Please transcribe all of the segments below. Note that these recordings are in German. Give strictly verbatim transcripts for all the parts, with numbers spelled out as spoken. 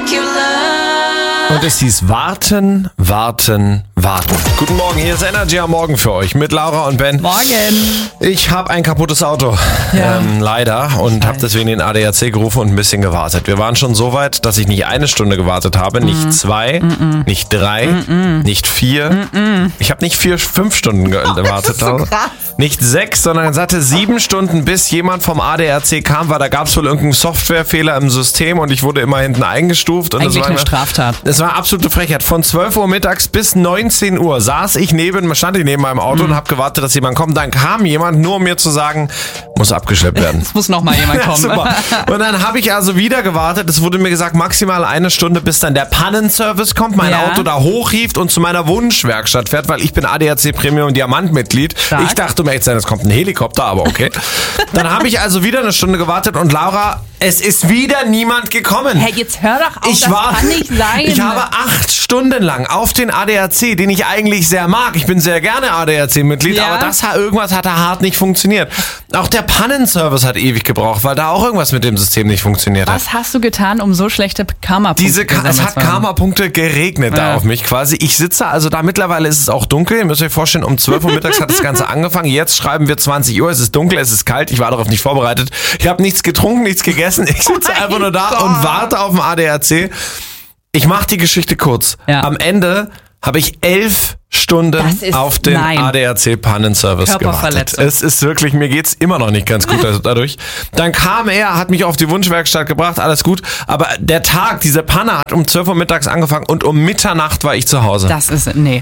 Und es hieß warten, warten, warten. Guten Morgen, hier ist Energy am Morgen für euch mit Laura und Ben. Morgen. Ich habe ein kaputtes Auto, Ja. ähm, leider, und habe deswegen den A D A C gerufen und ein bisschen gewartet. Wir waren schon so weit, dass ich nicht eine Stunde gewartet habe, nicht Mhm. zwei, mm-mm. nicht drei, mm-mm. nicht vier. Mm-mm. Ich habe nicht vier, fünf Stunden ge- gewartet. Das ist so krass. Nicht sechs, sondern es hatte sieben Stunden, bis jemand vom A D A C kam, weil da gab es wohl irgendeinen Softwarefehler im System und ich wurde immer hinten eingestuft. Und Eigentlich das war eine eine Straftat. Das war absolute Frechheit. Von zwölf Uhr mittags bis neunzehn Uhr saß ich neben, stand ich neben meinem Auto mhm. und habe gewartet, dass jemand kommt. Dann kam jemand, nur um mir zu sagen, muss abgeschleppt werden. Es muss noch mal jemand kommen. Ja, super. Und dann habe ich also wieder gewartet. Es wurde mir gesagt, maximal eine Stunde, bis dann der Pannenservice kommt, mein Ja. Auto da hochhieft und zu meiner Wunschwerkstatt fährt, weil ich bin A D A C Premium Diamantmitglied. Stark. Ich dachte, um echt sein, es kommt ein Helikopter, aber okay. Dann habe ich also wieder eine Stunde gewartet und Laura, es ist wieder niemand gekommen. Hey, jetzt hör doch auf, Ich das war, kann nicht sein. Ich habe acht Stunden lang auf den A D A C, den ich eigentlich sehr mag. Ich bin sehr gerne A D A C-Mitglied, Ja. aber das hat irgendwas hat da hart nicht funktioniert. Auch der Pannenservice hat ewig gebraucht, weil da auch irgendwas mit dem System nicht funktioniert hat. Was hast du getan, um so schlechte Karma-Punkte Diese, zu es hat Karma-Punkte geregnet da Ja. auf mich quasi. Ich sitze, also da mittlerweile ist es auch dunkel. Ihr müsst euch vorstellen, um zwölf Uhr mittags hat das Ganze angefangen. Jetzt schreiben wir zwanzig Uhr, es ist dunkel, es ist kalt. Ich war darauf nicht vorbereitet. Ich habe nichts getrunken, nichts gegessen. Ich sitze Oh einfach nur da Gott. und warte auf den A D A C. Ich mache die Geschichte kurz. Ja. Am Ende habe ich elf Stunden Das ist- auf den nein. A D A C Pannenservice gewartet. Körperverletzung. Es ist wirklich, mir geht's immer noch nicht ganz gut dadurch. Dann kam er, hat mich auf die Wunschwerkstatt gebracht, alles gut. Aber der Tag, diese Panne hat um zwölf Uhr mittags angefangen und um Mitternacht war ich zu Hause. Das ist, nee.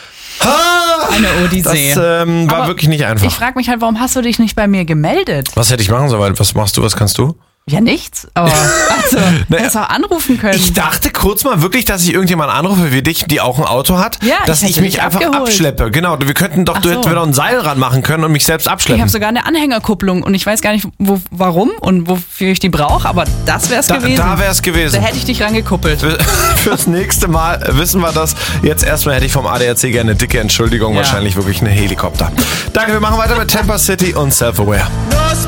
Ah, Eine Odyssee. Das ähm, war Aber wirklich nicht einfach. Ich frage mich halt, warum hast du dich nicht bei mir gemeldet? Was hätte ich machen sollen? Was machst du, was kannst du? Ja, nichts. Aber also, du hättest auch anrufen können. Ich dachte kurz mal wirklich, dass ich irgendjemand anrufe wie dich, die auch ein Auto hat, Ja, dass ich ich, hätte mich dich einfach abgeholt. abschleppe. Genau, wir könnten doch, Ach du so. hättest wieder ein Seil ranmachen können und mich selbst Ich abschleppen. habe sogar eine Anhängerkupplung und ich weiß gar nicht, wo, warum und wofür ich die brauche, aber das wär's da gewesen. da wäre es gewesen. Da hätte ich dich rangekuppelt. Fürs nächste Mal wissen wir das. Jetzt erstmal hätte ich vom A D A C gerne eine dicke Entschuldigung, Ja. wahrscheinlich wirklich eine Helikopter. Danke, wir machen weiter mit Tampa City und Self-Aware.